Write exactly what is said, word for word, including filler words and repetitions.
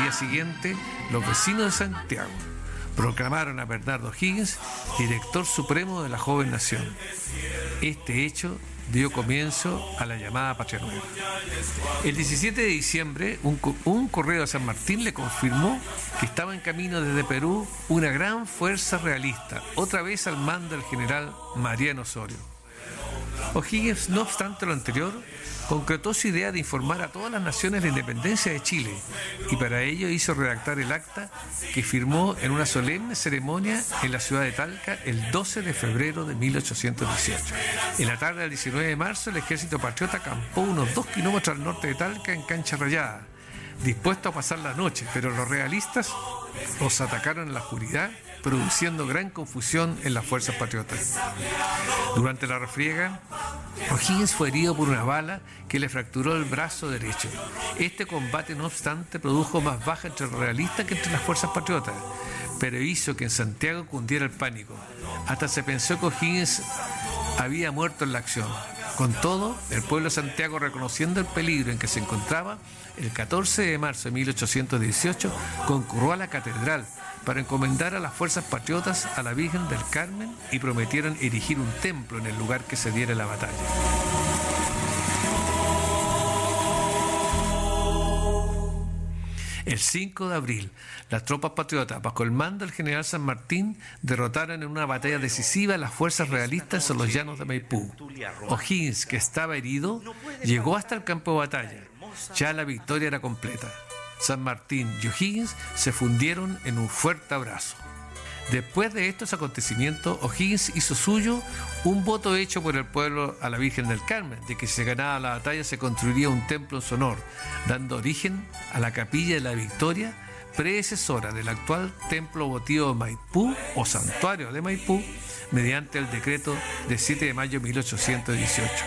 día siguiente, los vecinos de Santiago proclamaron a Bernardo O'Higgins director supremo de la joven nación. Este hecho dio comienzo a la llamada Patria Nueva. El diecisiete de diciembre, un, un correo de San Martín le confirmó que estaba en camino desde Perú una gran fuerza realista, otra vez al mando del general Mariano Osorio. O'Higgins, no obstante lo anterior, concretó su idea de informar a todas las naciones de la independencia de Chile, y para ello hizo redactar el acta que firmó en una solemne ceremonia en la ciudad de Talca el doce de febrero de mil ochocientos dieciocho. En la tarde del diecinueve de marzo, el ejército patriota acampó unos dos kilómetros al norte de Talca en Cancha Rayada, dispuesto a pasar la noche, pero los realistas los atacaron en la oscuridad, produciendo gran confusión en las fuerzas patriotas. Durante la refriega, O'Higgins fue herido por una bala que le fracturó el brazo derecho. Este combate, no obstante, produjo más bajas entre los realistas que entre las fuerzas patriotas, pero hizo que en Santiago cundiera el pánico. Hasta se pensó que O'Higgins había muerto en la acción. Con todo, el pueblo de Santiago, reconociendo el peligro en que se encontraba, el catorce de marzo de mil ochocientos dieciocho concurrió a la catedral para encomendar a las fuerzas patriotas a la Virgen del Carmen y prometieron erigir un templo en el lugar que se diera la batalla. El cinco de abril, las tropas patriotas, bajo el mando del general San Martín, derrotaron en una batalla decisiva a las fuerzas realistas en los llanos de Maipú. O'Higgins, que estaba herido, llegó hasta el campo de batalla. Ya la victoria era completa. San Martín y O'Higgins se fundieron en un fuerte abrazo. Después de estos acontecimientos, O'Higgins hizo suyo un voto hecho por el pueblo a la Virgen del Carmen, de que si se ganaba la batalla se construiría un templo en su honor, dando origen a la Capilla de la Victoria, predecesora del actual Templo Votivo de Maipú o Santuario de Maipú, mediante el decreto de siete de mayo de mil ochocientos dieciocho.